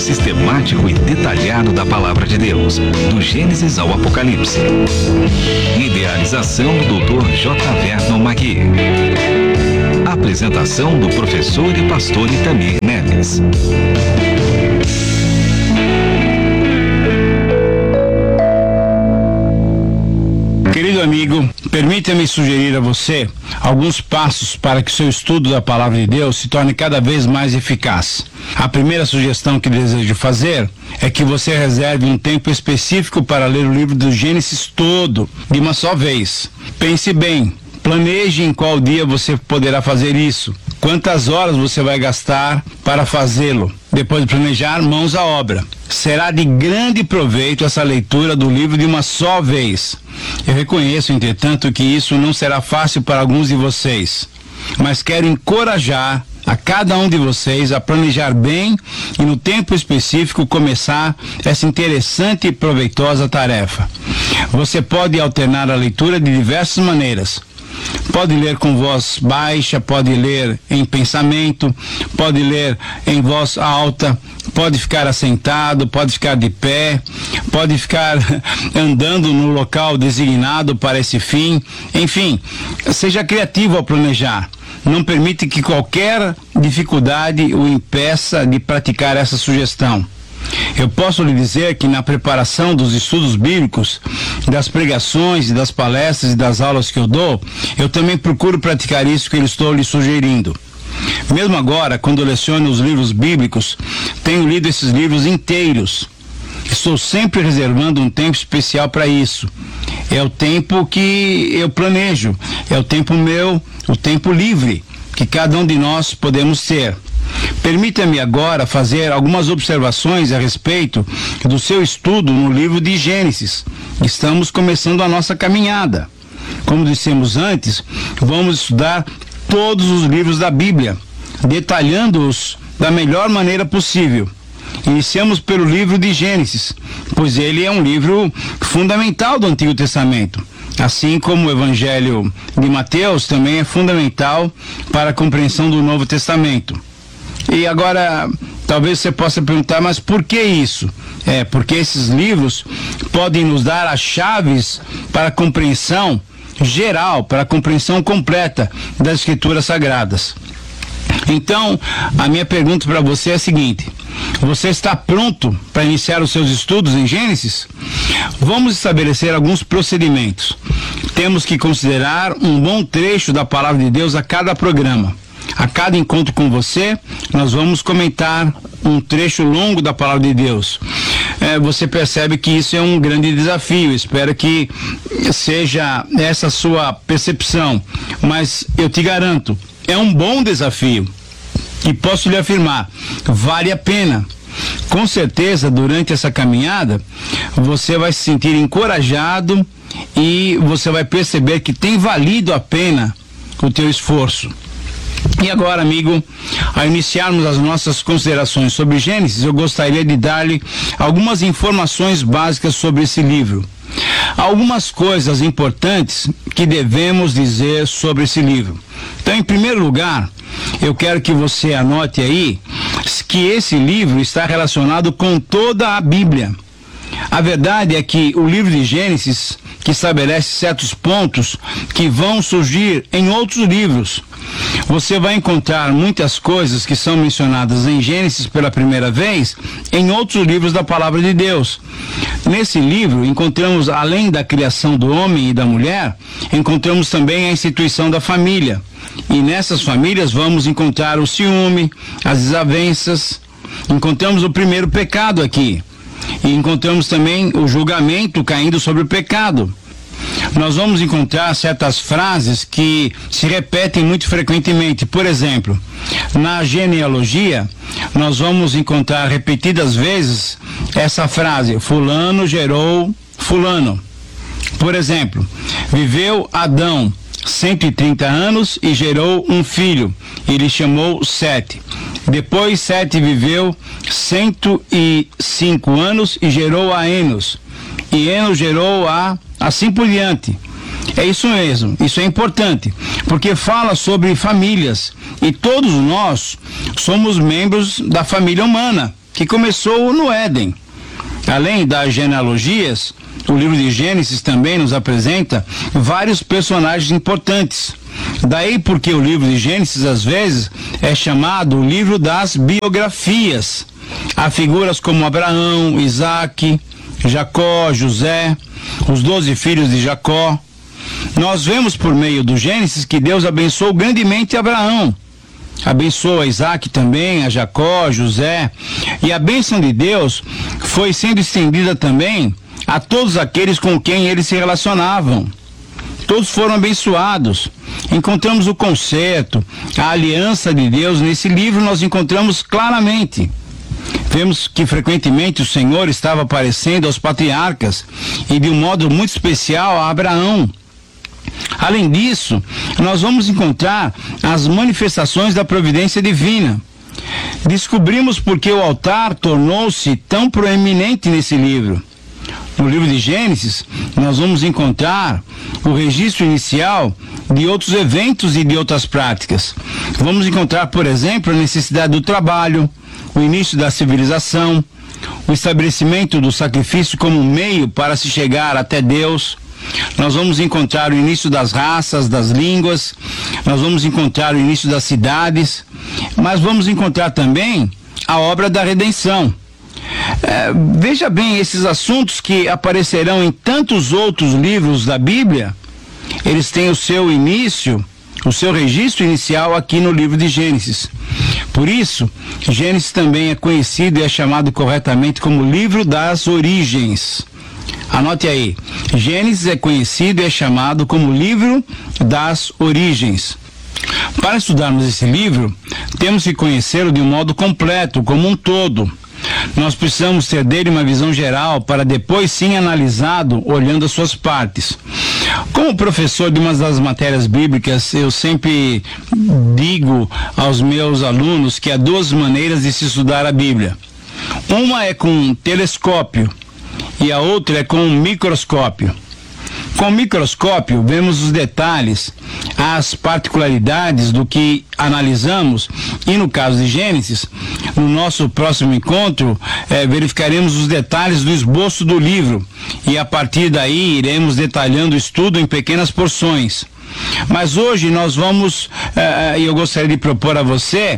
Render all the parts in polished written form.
sistemático e detalhado da Palavra de Deus, do Gênesis ao Apocalipse. Idealização do Dr. J. Vernon Magui. Apresentação do professor e pastor Itamir Neves. Querido amigo, permita-me sugerir a você alguns passos para que seu estudo da Palavra de Deus se torne cada vez mais eficaz. A primeira sugestão que desejo fazer é que você reserve um tempo específico para ler o livro do Gênesis todo, de uma só vez. Pense bem, planeje em qual dia você poderá fazer isso. Quantas horas você vai gastar para fazê-lo? Depois de planejar, mãos à obra. Será de grande proveito essa leitura do livro de uma só vez. Eu reconheço, entretanto, que isso não será fácil para alguns de vocês, mas quero encorajar a cada um de vocês a planejar bem e no tempo específico começar essa interessante e proveitosa tarefa. Você pode alternar a leitura de diversas maneiras. Pode ler com voz baixa, pode ler em pensamento, pode ler em voz alta, pode ficar assentado, pode ficar de pé, pode ficar andando no local designado para esse fim. Enfim, seja criativo ao planejar. Não permite que qualquer dificuldade o impeça de praticar essa sugestão. Eu posso lhe dizer que na preparação dos estudos bíblicos, das pregações, das palestras e das aulas que eu dou, eu também procuro praticar isso que eu estou lhe sugerindo. Mesmo agora, quando eu leciono os livros bíblicos, tenho lido esses livros inteiros. Estou sempre reservando um tempo especial para isso. É o tempo que eu planejo, é o tempo meu, o tempo livre que cada um de nós podemos ter. Permita-me agora fazer algumas observações a respeito do seu estudo no livro de Gênesis. Estamos começando a nossa caminhada. Como dissemos antes, vamos estudar todos os livros da Bíblia, detalhando-os da melhor maneira possível. Iniciamos pelo livro de Gênesis, pois ele é um livro fundamental do Antigo Testamento. Assim como o Evangelho de Mateus também é fundamental para a compreensão do Novo Testamento. E agora, talvez você possa perguntar, mas por que isso? Porque esses livros podem nos dar as chaves para a compreensão geral, para a compreensão completa das Escrituras Sagradas. Então, a minha pergunta para você é a seguinte: você está pronto para iniciar os seus estudos em Gênesis? Vamos estabelecer alguns procedimentos. Temos que considerar um bom trecho da Palavra de Deus a cada programa. A cada encontro com você, nós vamos comentar um trecho longo da Palavra de Deus. Você percebe que isso é um grande desafio. Espero que seja essa a sua percepção. Mas eu te garanto, é um bom desafio. E posso lhe afirmar, vale a pena. Com certeza, durante essa caminhada, você vai se sentir encorajado e você vai perceber que tem valido a pena o teu esforço. E agora, amigo, ao iniciarmos as nossas considerações sobre Gênesis, eu gostaria de dar-lhe algumas informações básicas sobre esse livro. Algumas coisas importantes que devemos dizer sobre esse livro. Então, em primeiro lugar, eu quero que você anote aí que esse livro está relacionado com toda a Bíblia. A verdade é que o livro de Gênesis, que estabelece certos pontos que vão surgir em outros livros. Você vai encontrar muitas coisas que são mencionadas em Gênesis pela primeira vez em outros livros da Palavra de Deus. Nesse livro, encontramos, além da criação do homem e da mulher, encontramos também a instituição da família. E nessas famílias vamos encontrar o ciúme, as desavenças. Encontramos o primeiro pecado aqui. E encontramos também o julgamento caindo sobre o pecado. Nós vamos encontrar certas frases que se repetem muito frequentemente. Por exemplo, na genealogia, nós vamos encontrar repetidas vezes essa frase: fulano gerou fulano. Por exemplo, viveu Adão 130 anos e gerou um filho, ele chamou Sete. Depois Sete viveu 105 anos e gerou a Enos. E Enos gerou assim por diante. É isso mesmo, isso é importante, porque fala sobre famílias. E todos nós somos membros da família humana, que começou no Éden. Além das genealogias, o livro de Gênesis também nos apresenta vários personagens importantes. Daí porque o livro de Gênesis, às vezes, é chamado o livro das biografias. Há figuras como Abraão, Isaac, Jacó, José, os 12 filhos de Jacó. Nós vemos por meio do Gênesis que Deus abençoou grandemente Abraão. Abençoou a Isaac também, a Jacó, a José. E a bênção de Deus foi sendo estendida também a todos aqueles com quem eles se relacionavam. Todos foram abençoados. Encontramos o concerto, a aliança de Deus nesse livro, nós encontramos claramente. Vemos que frequentemente o Senhor estava aparecendo aos patriarcas e de um modo muito especial a Abraão. Além disso, nós vamos encontrar as manifestações da providência divina. Descobrimos porque o altar tornou-se tão proeminente nesse livro. No livro de Gênesis, nós vamos encontrar o registro inicial de outros eventos e de outras práticas. Vamos encontrar, por exemplo, a necessidade do trabalho, o início da civilização, o estabelecimento do sacrifício como meio para se chegar até Deus. Nós vamos encontrar o início das raças, das línguas, nós vamos encontrar o início das cidades, mas vamos encontrar também a obra da redenção. Veja bem, esses assuntos que aparecerão em tantos outros livros da Bíblia, eles têm o seu início, o seu registro inicial aqui no livro de Gênesis. Por isso, Gênesis também é conhecido e é chamado corretamente como livro das origens. Anote aí, Gênesis é conhecido e é chamado como livro das origens. Para estudarmos esse livro, temos que conhecê-lo de um modo completo, como um todo. Nós precisamos ter dele uma visão geral para depois sim analisado olhando as suas partes. Como professor de uma das matérias bíblicas, eu sempre digo aos meus alunos que há duas maneiras de se estudar a Bíblia. Uma é com um telescópio e a outra é com um microscópio. Com o microscópio, vemos os detalhes, as particularidades do que analisamos, e no caso de Gênesis, no nosso próximo encontro, verificaremos os detalhes do esboço do livro, e a partir daí iremos detalhando o estudo em pequenas porções. Mas hoje nós vamos, e eu gostaria de propor a você,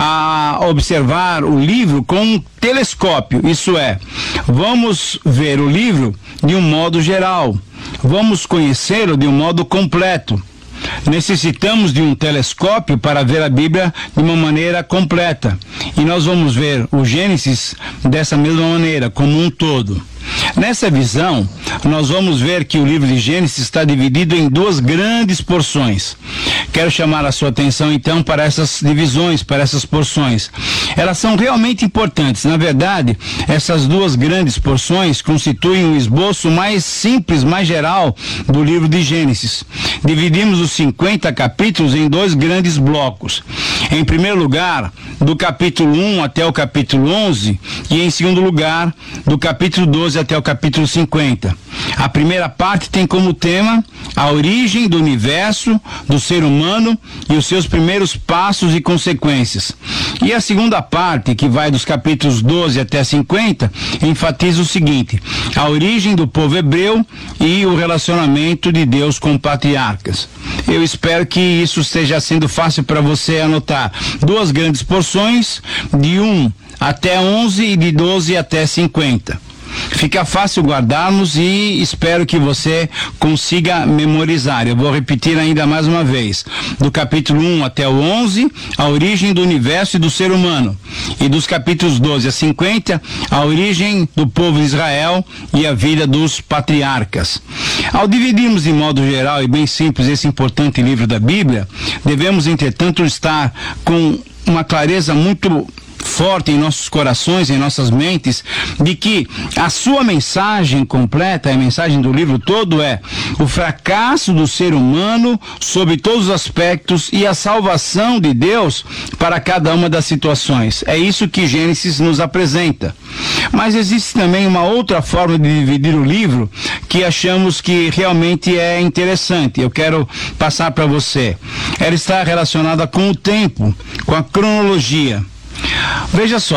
a observar o livro com um telescópio, isso é, vamos ver o livro de um modo geral, vamos conhecê-lo de um modo completo. Necessitamos de um telescópio para ver a Bíblia de uma maneira completa. E nós vamos ver o Gênesis dessa mesma maneira, como um todo. Nessa visão, nós vamos ver que o livro de Gênesis está dividido em duas grandes porções. Quero chamar a sua atenção então para essas divisões, para essas porções. Elas são realmente importantes. Na verdade, essas duas grandes porções constituem um esboço mais simples, mais geral do livro de Gênesis. Dividimos os 50 capítulos em dois grandes blocos. Em primeiro lugar, do capítulo 1 até o capítulo 11, e em segundo lugar, do capítulo 12 até o capítulo 50. A primeira parte tem como tema a origem do universo, do ser humano e os seus primeiros passos e consequências. E a segunda parte, que vai dos capítulos 12 até 50, enfatiza o seguinte: a origem do povo hebreu e o relacionamento de Deus com patriarcas. Eu espero que isso esteja sendo fácil para você anotar. Duas grandes porções, de 1 até 11 e de 12 até 50. Fica fácil guardarmos e espero que você consiga memorizar. Eu vou repetir ainda mais uma vez. Do capítulo 1 até o 11, a origem do universo e do ser humano. E dos capítulos 12 a 50, a origem do povo de Israel e a vida dos patriarcas. Ao dividirmos de modo geral e bem simples esse importante livro da Bíblia, devemos, entretanto, estar com uma clareza muito forte em nossos corações, em nossas mentes, de que a sua mensagem completa, a mensagem do livro todo é o fracasso do ser humano sob todos os aspectos e a salvação de Deus para cada uma das situações. É isso que Gênesis nos apresenta. Mas existe também uma outra forma de dividir o livro que achamos que realmente é interessante. Eu quero passar para você. Ela está relacionada com o tempo, com a cronologia. Veja só,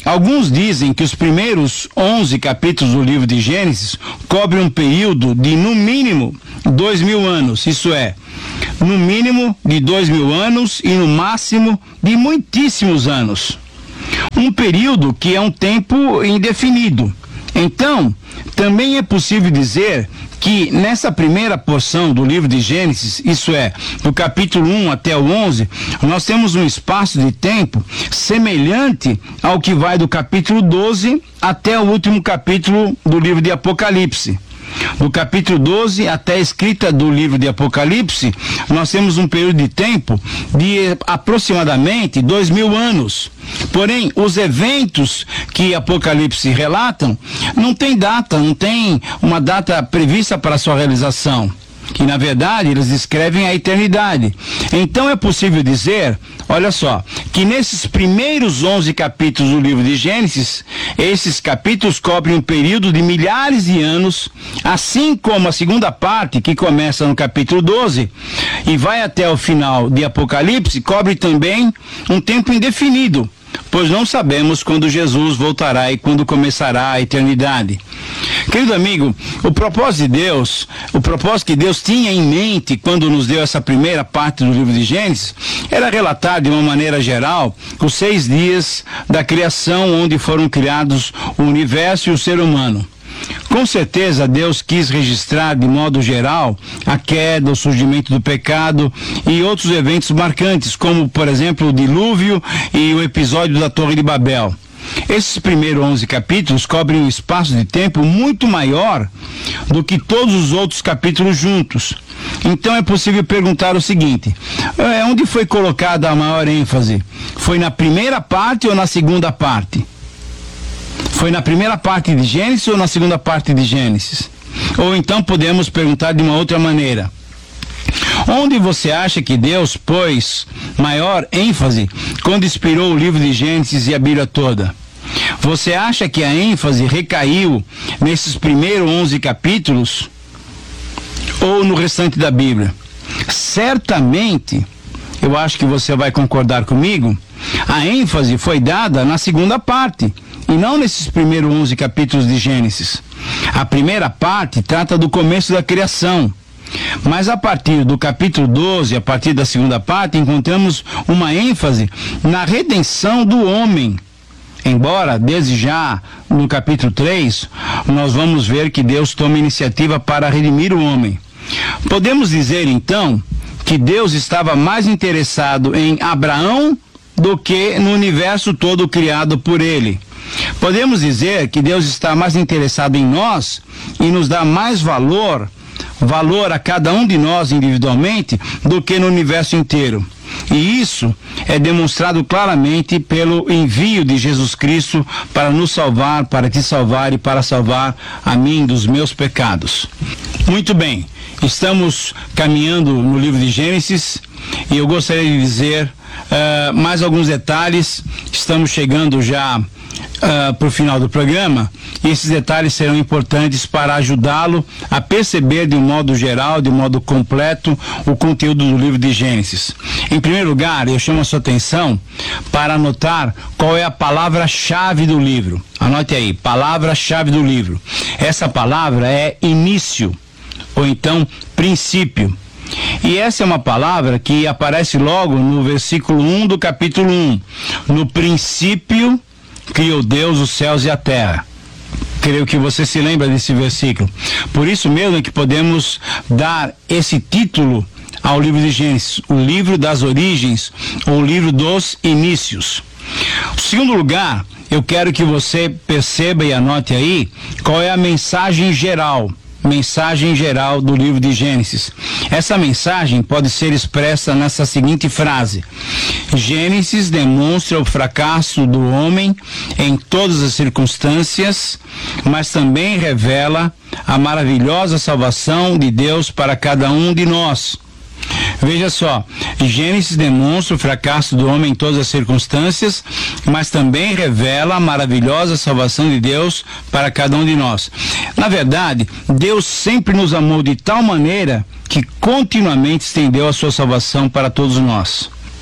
Alguns dizem que os primeiros 11 capítulos do livro de Gênesis cobrem um período de, no mínimo, 2.000 anos. Isso é, no mínimo de 2.000 anos e no máximo de muitíssimos anos. Um período que é um tempo indefinido. Então, também é possível dizer que nessa primeira porção do livro de Gênesis, isso é, do capítulo 1 até o 11, nós temos um espaço de tempo semelhante ao que vai do capítulo 12 até o último capítulo do livro de Apocalipse. Do capítulo 12 até a escrita do livro de Apocalipse, nós temos um período de tempo de aproximadamente 2.000 anos. Porém, os eventos que Apocalipse relatam não tem data, não tem uma data prevista para sua realização. Que na verdade eles descrevem a eternidade. Então é possível dizer, olha só, que nesses primeiros 11 capítulos do livro de Gênesis, esses capítulos cobrem um período de milhares de anos, assim como a segunda parte, que começa no capítulo 12 e vai até o final de Apocalipse, cobre também um tempo indefinido, pois não sabemos quando Jesus voltará e quando começará a eternidade. Querido amigo, o propósito que Deus tinha em mente quando nos deu essa primeira parte do livro de Gênesis, era relatar de uma maneira geral os 6 dias da criação, onde foram criados o universo e o ser humano. Com certeza Deus quis registrar de modo geral a queda, o surgimento do pecado e outros eventos marcantes, como por exemplo o dilúvio e o episódio da Torre de Babel. Esses primeiros 11 capítulos cobrem um espaço de tempo muito maior do que todos os outros capítulos juntos. Então é possível perguntar o seguinte: onde foi colocada a maior ênfase? Foi na primeira parte ou na segunda parte? Foi na primeira parte de Gênesis ou na segunda parte de Gênesis? Ou então podemos perguntar de uma outra maneira: onde você acha que Deus pôs maior ênfase quando inspirou o livro de Gênesis e a Bíblia toda? Você acha que a ênfase recaiu nesses primeiros 11 capítulos ou no restante da Bíblia? Certamente, eu acho que você vai concordar comigo, a ênfase foi dada na segunda parte e não nesses primeiros 11 capítulos de Gênesis. A primeira parte trata do começo da criação. Mas a partir do capítulo 12, a partir da segunda parte, encontramos uma ênfase na redenção do homem. Embora, desde já, no capítulo 3, nós vamos ver que Deus toma iniciativa para redimir o homem. Podemos dizer, então, que Deus estava mais interessado em Abraão do que no universo todo criado por ele. Podemos dizer que Deus está mais interessado em nós e nos dá mais valor a cada um de nós individualmente do que no universo inteiro. E isso é demonstrado claramente pelo envio de Jesus Cristo para nos salvar, para te salvar e para salvar a mim dos meus pecados. Muito bem, estamos caminhando no livro de Gênesis e eu gostaria de dizer mais alguns detalhes. Estamos chegando já para o final do programa, e esses detalhes serão importantes para ajudá-lo a perceber de um modo geral, de um modo completo, o conteúdo do livro de Gênesis. Em primeiro lugar, eu chamo a sua atenção para anotar qual é a palavra-chave do livro. Anote aí, palavra-chave do livro. Essa palavra é início, ou então princípio. E essa é uma palavra que aparece logo no versículo 1 do capítulo 1. No princípio criou Deus os céus e a terra. Creio que você se lembra desse versículo. Por isso mesmo é que podemos dar esse título ao livro de Gênesis, o livro das origens, ou o livro dos inícios. Em segundo lugar, eu quero que você perceba e anote aí qual é a mensagem geral do livro de Gênesis. Essa mensagem pode ser expressa nessa seguinte frase: Gênesis demonstra o fracasso do homem em todas as circunstâncias, mas também revela a maravilhosa salvação de Deus para cada um de nós. Veja só, Gênesis demonstra o fracasso do homem em todas as circunstâncias, mas também revela a maravilhosa salvação de Deus para cada um de nós. Na verdade, Deus sempre nos amou de tal maneira que continuamente estendeu a sua salvação para todos nós.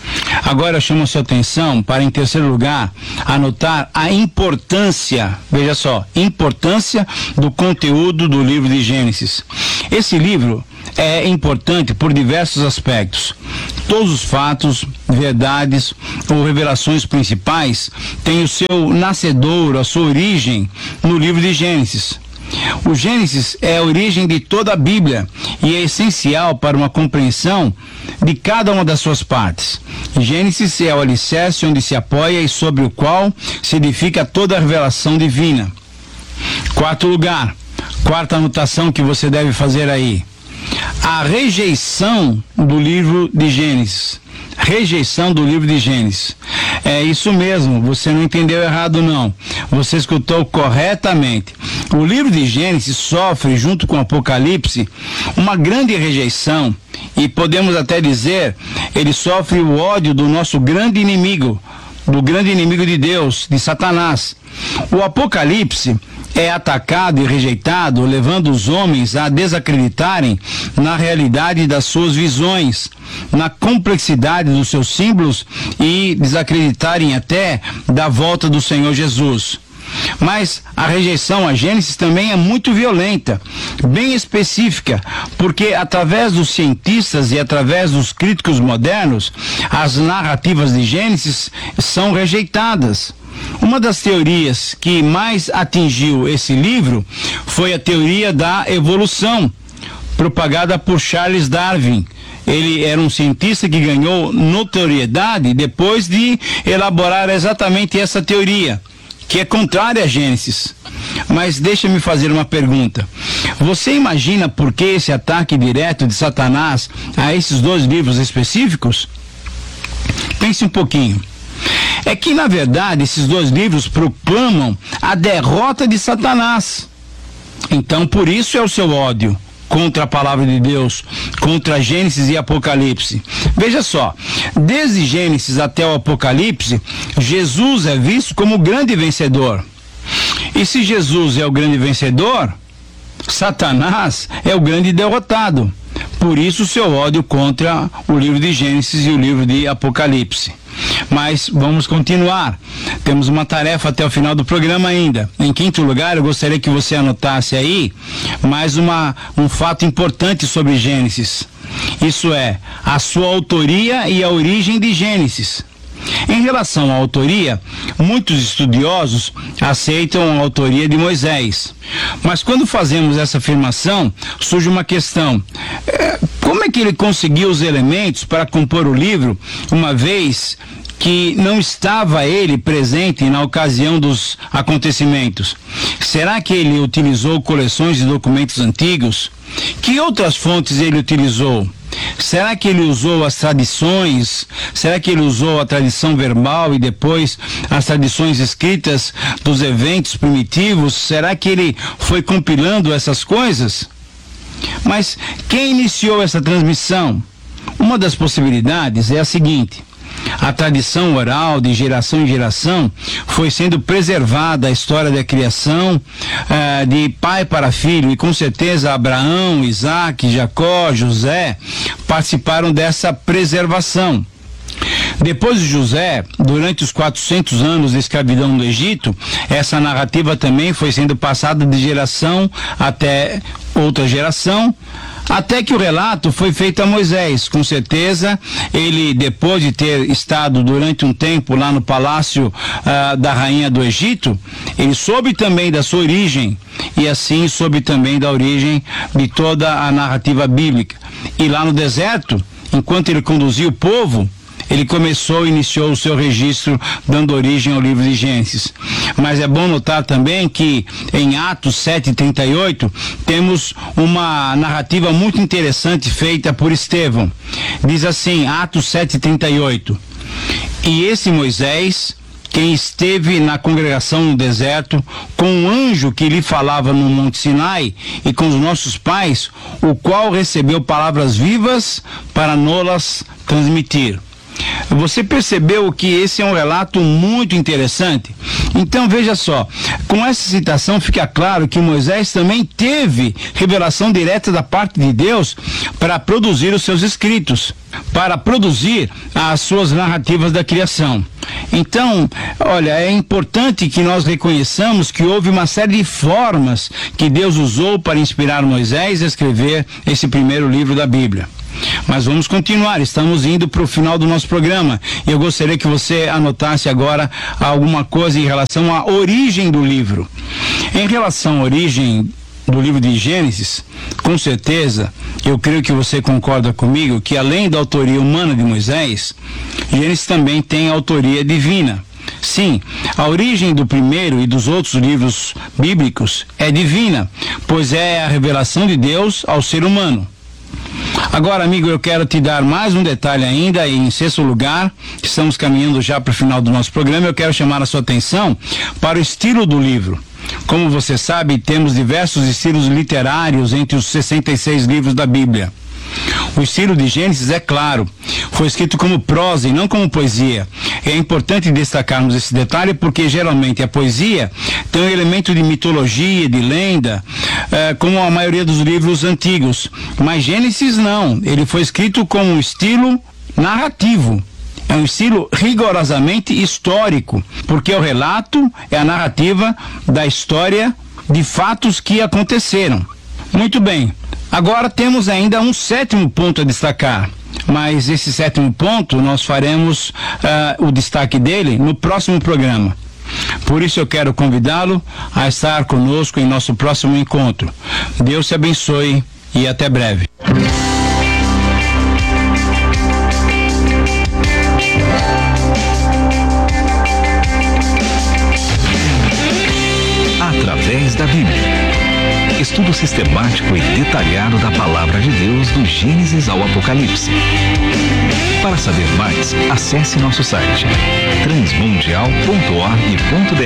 Agora eu chamo a sua atenção para, em terceiro lugar, anotar a importância, veja só, importância do conteúdo do livro de Gênesis. Esse livro é importante por diversos aspectos. Todos os fatos, verdades ou revelações principais têm o seu nascedouro, a sua origem no livro de Gênesis. O Gênesis é a origem de toda a Bíblia e é essencial para uma compreensão de cada uma das suas partes. Gênesis é o alicerce onde se apoia e sobre o qual se edifica toda a revelação divina. Quarto lugar, quarta anotação que você deve fazer aí: a rejeição do livro de Gênesis. Rejeição do livro de Gênesis. É isso mesmo, você não entendeu errado não. Você escutou corretamente. O livro de Gênesis sofre, junto com o Apocalipse, uma grande rejeição. E podemos até dizer, ele sofre o ódio do nosso grande inimigo, do grande inimigo de Deus, de Satanás. O Apocalipse é atacado e rejeitado, levando os homens a desacreditarem na realidade das suas visões, na complexidade dos seus símbolos e desacreditarem até da volta do Senhor Jesus. Mas a rejeição a Gênesis também é muito violenta, bem específica, porque através dos cientistas e através dos críticos modernos, as narrativas de Gênesis são rejeitadas. Uma das teorias que mais atingiu esse livro foi a teoria da evolução, propagada por Charles Darwin. Ele era um cientista que ganhou notoriedade depois de elaborar exatamente essa teoria, que é contrária a Gênesis. Mas deixa-me fazer uma pergunta. Você imagina por que esse ataque direto de Satanás a esses dois livros específicos? Pense um pouquinho. É que, na verdade, esses dois livros proclamam a derrota de Satanás. Então, por isso é o seu ódio contra a palavra de Deus, contra Gênesis e Apocalipse. Veja só, desde Gênesis até o Apocalipse, Jesus é visto como o grande vencedor. E se Jesus é o grande vencedor, Satanás é o grande derrotado. Por isso o seu ódio contra o livro de Gênesis e o livro de Apocalipse. Mas vamos continuar. Temos uma tarefa até o final do programa ainda. Em quinto lugar, eu gostaria que você anotasse aí mais um fato importante sobre Gênesis. Isso é, a sua autoria e a origem de Gênesis. Em relação à autoria, muitos estudiosos aceitam a autoria de Moisés. Mas quando fazemos essa afirmação, surge uma questão. Como é que ele conseguiu os elementos para compor o livro, uma vez que não estava ele presente na ocasião dos acontecimentos? Será que ele utilizou coleções de documentos antigos? Que outras fontes ele utilizou? Será que ele usou as tradições? Será que ele usou a tradição verbal e depois as tradições escritas dos eventos primitivos? Será que ele foi compilando essas coisas? Mas quem iniciou essa transmissão? Uma das possibilidades é a seguinte: a tradição oral de geração em geração foi sendo preservada, a história da criação de pai para filho, e com certeza Abraão, Isaac, Jacó, José participaram dessa preservação. Depois de José, durante os 400 anos de escravidão no Egito, essa narrativa também foi sendo passada de geração até outra geração, até que o relato foi feito a Moisés. Com certeza, ele, depois de ter estado durante um tempo lá no palácio da rainha do Egito, ele soube também da sua origem, e assim soube também da origem de toda a narrativa bíblica. E lá no deserto, enquanto ele conduzia o povo, ele iniciou o seu registro, dando origem ao livro de Gênesis. Mas é bom notar também que em Atos 7:38 temos uma narrativa muito interessante feita por Estevão. Diz assim, Atos 7:38: e esse Moisés, quem esteve na congregação no deserto, com um anjo que lhe falava no Monte Sinai, e com os nossos pais, o qual recebeu palavras vivas para nos transmitir. Você percebeu que esse é um relato muito interessante? Então veja só, com essa citação fica claro que Moisés também teve revelação direta da parte de Deus para produzir os seus escritos, para produzir as suas narrativas da criação. Então, olha, é importante que nós reconheçamos que houve uma série de formas que Deus usou para inspirar Moisés a escrever esse primeiro livro da Bíblia. Mas vamos continuar, estamos indo para o final do nosso programa e eu gostaria que você anotasse agora alguma coisa em relação à origem do livro. Em relação à origem do livro de Gênesis, com certeza, eu creio que você concorda comigo que além da autoria humana de Moisés, Gênesis também tem autoria divina. Sim, a origem do primeiro e dos outros livros bíblicos é divina, pois é a revelação de Deus ao ser humano. Agora, amigo, eu quero te dar mais um detalhe ainda, e em sexto lugar, estamos caminhando já para o final do nosso programa, eu quero chamar a sua atenção para o estilo do livro. Como você sabe, temos diversos estilos literários entre os 66 livros da Bíblia. O estilo de Gênesis, é claro, foi escrito como prosa e não como poesia. É importante destacarmos esse detalhe porque geralmente a poesia tem um elemento de mitologia, de lenda, como a maioria dos livros antigos. Mas Gênesis não, ele foi escrito com um estilo narrativo. É um estilo rigorosamente histórico, porque o relato é a narrativa da história de fatos que aconteceram. Muito bem, agora temos ainda um sétimo ponto a destacar, mas esse sétimo ponto nós faremos o destaque dele no próximo programa. Por isso eu quero convidá-lo a estar conosco em nosso próximo encontro. Deus te abençoe e até breve. Através da Bíblia. Estudo sistemático e detalhado da Palavra de Deus do Gênesis ao Apocalipse. Para saber mais, acesse nosso site transmundial.org.br